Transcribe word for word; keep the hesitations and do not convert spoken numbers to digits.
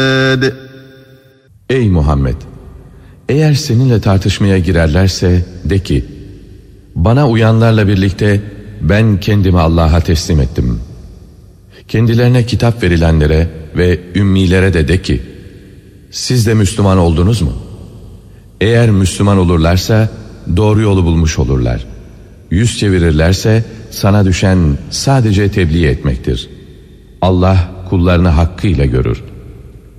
Ey Muhammed! Eğer seninle tartışmaya girerlerse de ki, bana uyanlarla birlikte ben kendimi Allah'a teslim ettim. Kendilerine kitap verilenlere ve ümmilere de de ki, siz de Müslüman oldunuz mu? Eğer Müslüman olurlarsa doğru yolu bulmuş olurlar. Yüz çevirirlerse sana düşen sadece tebliğ etmektir. Allah kullarını hakkıyla görür.